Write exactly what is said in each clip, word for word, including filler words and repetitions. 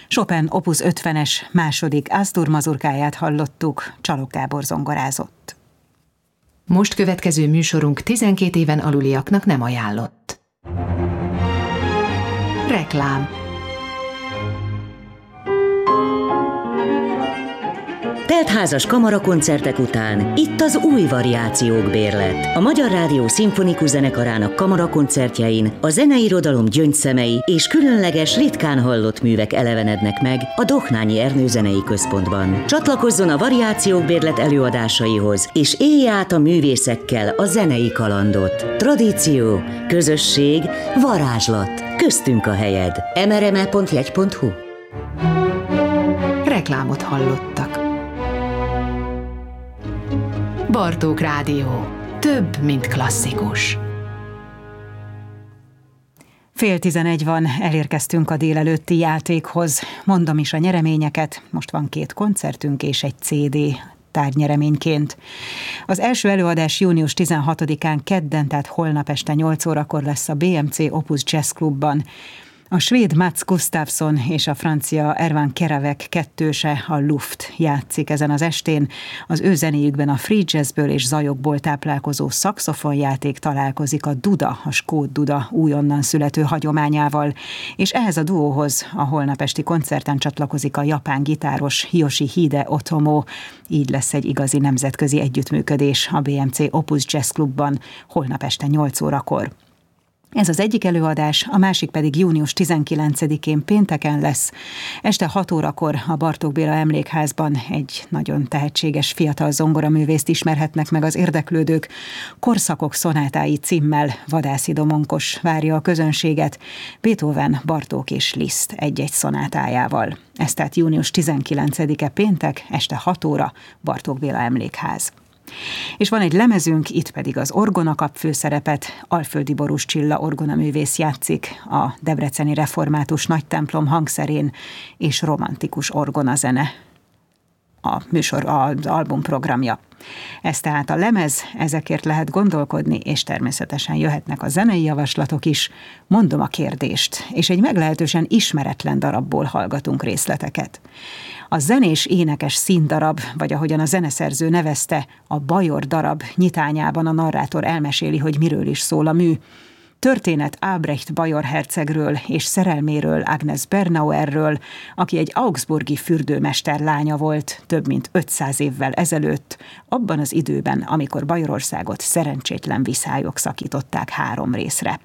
Chopin opus ötvenes második Astur mazurkáját hallottuk, Csalog Gábor zongorázott. Most következő műsorunk tizenkét éven aluliaknak nem ajánlott. Reklám. Teltházas kamarakoncertek után itt az új variációk bérlet. A Magyar Rádió Szimfonikus Zenekarának kamarakoncertjein a zeneirodalom gyöngyszemei és különleges, ritkán hallott művek elevenednek meg a Dohnányi Ernő Zenei Központban. Csatlakozzon a variációk bérlet előadásaihoz, és élje át a művészekkel a zenei kalandot. Tradíció, közösség, varázslat. Köztünk a helyed. em er em e pont jegy pont hu. Reklámot hallottak. Bartók Rádió. Több, mint klasszikus. Fél tizenegy van, elérkeztünk a délelőtti játékhoz. Mondom is a nyereményeket, most van két koncertünk és egy cé dé tárgynyereményként. Az első előadás június tizenhatodikán kedden, tehát holnap este nyolc órakor lesz a bé em cé Opus Jazz Klubban. A svéd Mats Gustafsson és a francia Erwan Keravek kettőse, a Luft játszik ezen az estén. Az ő zenéjükben a free jazzből és zajokból táplálkozó szaxofonjáték találkozik a duda, a skót duda újonnan születő hagyományával, és ehhez a duóhoz a holnap esti koncerten csatlakozik a japán gitáros Hiyoshi Hide Otomo. Így lesz egy igazi nemzetközi együttműködés a bé em cé Opus Jazz Klubban holnap este nyolc órakor. Ez az egyik előadás, a másik pedig június tizenkilencedikén pénteken lesz. Este hat órakor a Bartók Béla Emlékházban egy nagyon tehetséges fiatal zongoraművészt ismerhetnek meg az érdeklődők. Korszakok szonátái címmel Vadászi Domonkos várja a közönséget, Beethoven, Bartók és Liszt egy-egy szonátájával. Ez tehát június tizenkilencedike péntek, este hat óra, Bartók Béla Emlékház. És van egy lemezünk, itt pedig az orgona kap főszerepet, Alföldi Borús Csilla orgonaművész játszik a debreceni református nagytemplom hangszerén, és romantikus orgonazene a műsor, az album programja. Ez tehát a lemez, ezekért lehet gondolkodni, és természetesen jöhetnek a zenei javaslatok is. Mondom a kérdést, és egy meglehetősen ismeretlen darabból hallgatunk részleteket. A zenés énekes színdarab, vagy ahogyan a zeneszerző nevezte, a Bajor darab nyitányában a narrátor elmeséli, hogy miről is szól a mű. Történet Albrecht Bajor hercegről és szerelméről, Agnes Bernauerről, aki egy augsburgi fürdőmester lánya volt több mint ötszáz évvel ezelőtt, abban az időben, amikor Bajorországot szerencsétlen viszályok szakították három részre.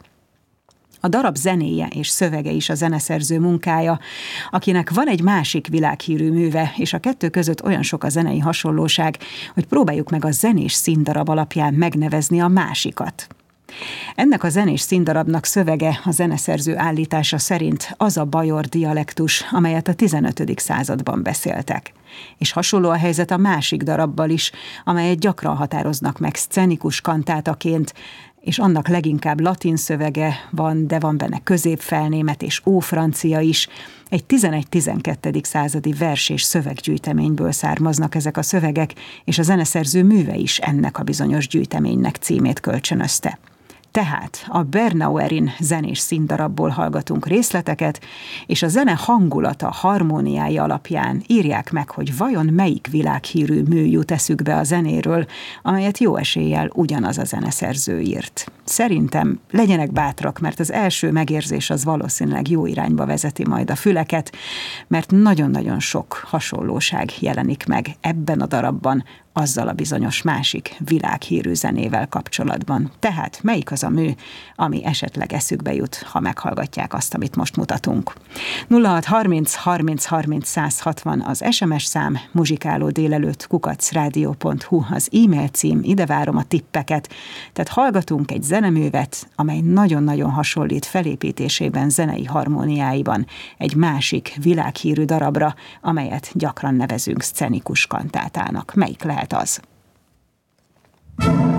A darab zenéje és szövege is a zeneszerző munkája, akinek van egy másik világhírű műve, és a kettő között olyan sok a zenei hasonlóság, hogy próbáljuk meg a zenés színdarab alapján megnevezni a másikat. Ennek a zenés színdarabnak szövege a zeneszerző állítása szerint az a bajor dialektus, amelyet a tizenötödik században beszéltek. És hasonló a helyzet a másik darabbal is, amelyet gyakran határoznak meg szcenikus kantátaként, és annak leginkább latin szövege van, de van benne középfelnémet és ófrancia is. Egy tizenegy-tizenkettedik századi vers- és szöveggyűjteményből származnak ezek a szövegek, és a zeneszerző műve is ennek a bizonyos gyűjteménynek címét kölcsönözte. Tehát a Bernauerin zenés színdarabból hallgatunk részleteket, és a zene hangulata, harmóniája alapján írják meg, hogy vajon melyik világhírű mű jut eszükbe a zenéről, amelyet jó eséllyel ugyanaz a zeneszerző írt. Szerintem legyenek bátrak, mert az első megérzés az valószínűleg jó irányba vezeti majd a füleket, mert nagyon-nagyon sok hasonlóság jelenik meg ebben a darabban, azzal a bizonyos másik világhírű zenével kapcsolatban. Tehát melyik az a mű, ami esetleg eszükbe jut, ha meghallgatják azt, amit most mutatunk. nulla hat harminc harminc harminc száz hatvan az es em es szám, muzsikáló délelőtt kukac rádió pont hu az e-mail cím, ide várom a tippeket. Tehát hallgatunk egy zeneművet, amely nagyon-nagyon hasonlít felépítésében, zenei harmóniáiban egy másik világhírű darabra, amelyet gyakran nevezünk szcenikus kantátának. Melyik lehet az?